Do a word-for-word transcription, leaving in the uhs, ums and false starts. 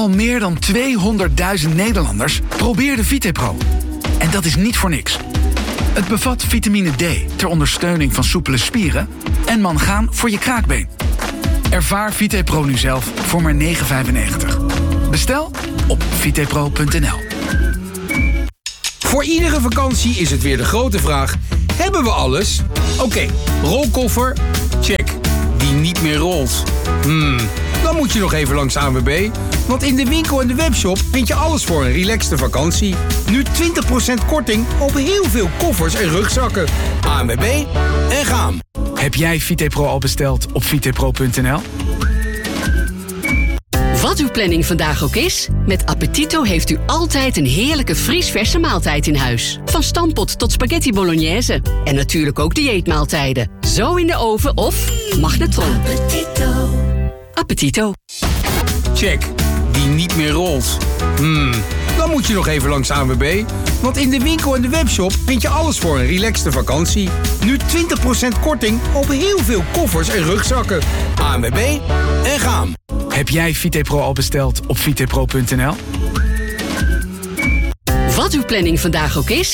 Al meer dan tweehonderdduizend Nederlanders probeerden VitePro. En dat is niet voor niks. Het bevat vitamine D ter ondersteuning van soepele spieren en mangaan voor je kraakbeen. Ervaar VitePro nu zelf voor maar negen vijfennegentig. Bestel op vitepro punt n l. Voor iedere vakantie is het weer de grote vraag: hebben we alles? Oké, okay, rolkoffer, check. Die niet meer rolt. Hmm, dan moet je nog even langs A N W B. Want in de winkel en de webshop vind je alles voor een relaxte vakantie. Nu twintig procent korting op heel veel koffers en rugzakken. A N W B en gaan. Heb jij VitePro al besteld op vitepro punt n l? Wat uw planning vandaag ook is, met Appetito heeft u altijd een heerlijke vriesverse maaltijd in huis. Van stampot tot spaghetti bolognese. En natuurlijk ook dieetmaaltijden. Zo in de oven of magnetron. Appetito. Appetito. Check. Die niet meer rolt. Hmm, dan moet je nog even langs A N W B. Want in de winkel en de webshop vind je alles voor een relaxte vakantie. Nu twintig procent korting op heel veel koffers en rugzakken. A N W B en gaan. Heb jij VitePro al besteld op vitepro punt n l? Wat uw planning vandaag ook is,